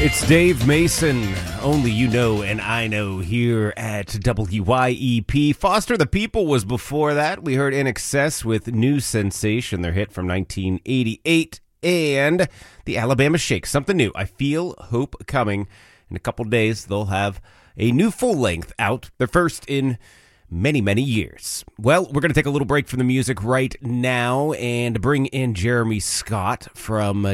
It's Dave Mason, only you know and I know here at WYEP. Foster the People was before that. We heard In Excess with New Sensation, their hit from 1988, and the Alabama Shake, something new. I Feel Hope Coming. In a couple days, they'll have a new full length out, their first in many, many years. Well, we're going to take a little break from the music right now and bring in Jeremy Scott from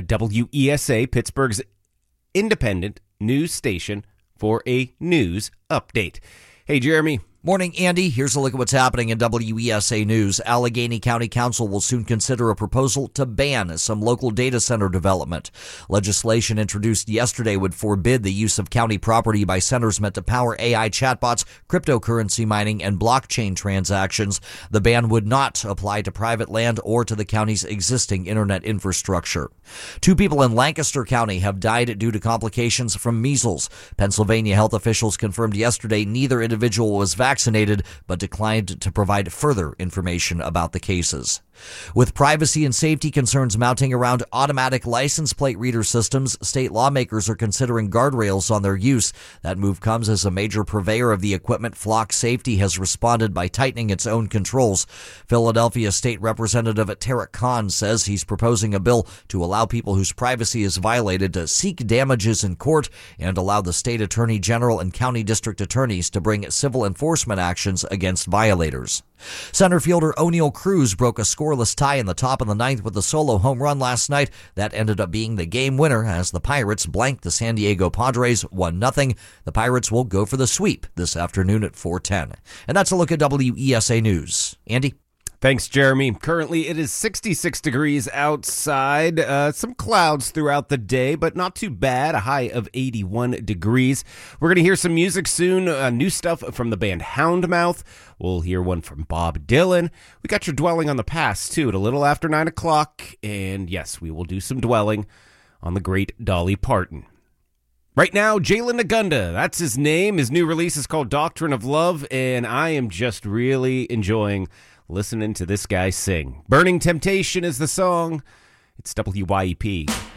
WESA, Pittsburgh's independent news station, for a news update. Hey, Jeremy. Morning, Andy. Here's a look at what's happening in WESA News. Allegheny County Council will soon consider a proposal to ban some local data center development. Legislation introduced yesterday would forbid the use of county property by centers meant to power AI chatbots, cryptocurrency mining, and blockchain transactions. The ban would not apply to private land or to the county's existing internet infrastructure. 2 people in Lancaster County have died due to complications from measles. Pennsylvania health officials confirmed yesterday neither individual was vaccinated, but declined to provide further information about the cases. With privacy and safety concerns mounting around automatic license plate reader systems, state lawmakers are considering guardrails on their use. That move comes as a major purveyor of the equipment, Flock Safety, has responded by tightening its own controls. Philadelphia State Representative Tarek Khan says he's proposing a bill to allow people whose privacy is violated to seek damages in court and allow the state attorney general and county district attorneys to bring civil enforcement actions against violators. Center fielder O'Neal Cruz broke a scoreless tie in the top of the 9th with a solo home run last night. That ended up being the game winner as the Pirates blanked the San Diego Padres 1-0. The Pirates will go for the sweep this afternoon at 4:10. And that's a look at WESA News. Andy? Thanks, Jeremy. Currently, it is 66 degrees outside. Some clouds throughout the day, but not too bad. A high of 81 degrees. We're going to hear some music soon. New stuff from the band Houndmouth. We'll hear one from Bob Dylan. We got your dwelling on the past, too, at a little after 9 o'clock. And yes, we will do some dwelling on the great Dolly Parton. Right now, Jalen Nagunda, that's his name. His new release is called Doctrine of Love, and I am just really enjoying listening to this guy sing. Burning Temptation is the song. It's WYEP.